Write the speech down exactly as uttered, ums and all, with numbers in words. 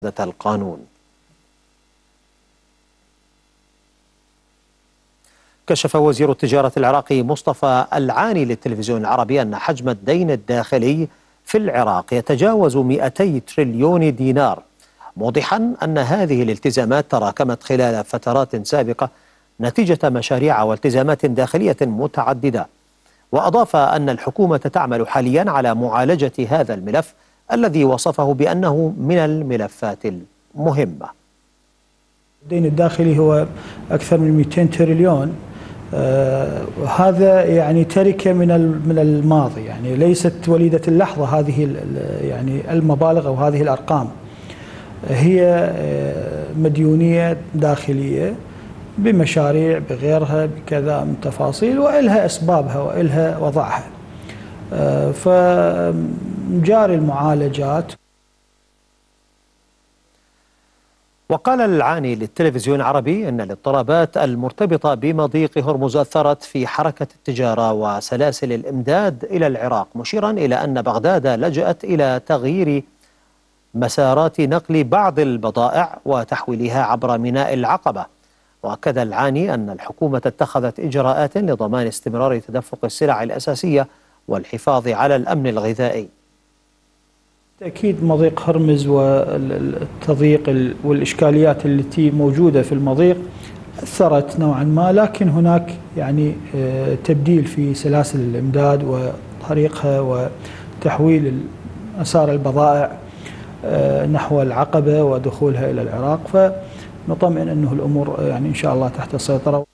القانون. كشف وزير التجارة العراقي مصطفى العاني للتلفزيون العربي أن حجم الدين الداخلي في العراق يتجاوز مئتي تريليون دينار، موضحا أن هذه الالتزامات تراكمت خلال فترات سابقة نتيجة مشاريع والتزامات داخلية متعددة. وأضاف أن الحكومة تعمل حاليا على معالجة هذا الملف الذي وصفه بأنه من الملفات المهمة. الدين الداخلي هو أكثر من مئتين تريليون. آه هذا يعني تركة من من الماضي، يعني ليست وليدة اللحظة. هذه يعني المبالغ أو هذه الأرقام هي مديونية داخلية بمشاريع بغيرها بكذا من تفاصيل، وإلها أسبابها وإلها وضعها. آه فجاري المعالجات. وقال العاني للتلفزيون العربي أن الاضطرابات المرتبطة بمضيق هرمز أثرت في حركة التجارة وسلاسل الإمداد إلى العراق، مشيرا إلى أن بغداد لجأت إلى تغيير مسارات نقل بعض البضائع وتحويلها عبر ميناء العقبة. وأكد العاني أن الحكومة اتخذت إجراءات لضمان استمرار تدفق السلع الأساسية والحفاظ على الأمن الغذائي. أكيد مضيق هرمز والتضييق والإشكاليات التي موجودة في المضيق أثرت نوعا ما، لكن هناك يعني تبديل في سلاسل الإمداد وطريقها وتحويل مسار البضائع نحو العقبة ودخولها إلى العراق، فنطمئن أنه الأمور يعني إن شاء الله تحت السيطرة.